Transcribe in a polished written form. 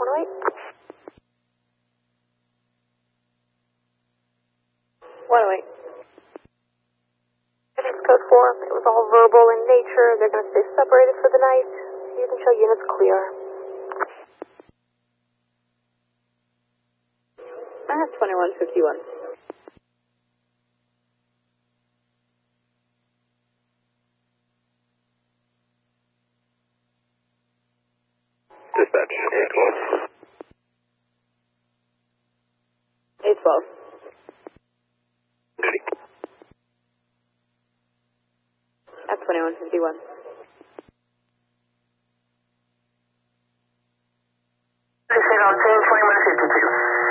108. 108. It's code 4. It was all verbal in nature. They're going to stay separated for the night. You can show units clear. 2151. Dispatch, 812. 812. Duty. At 2151.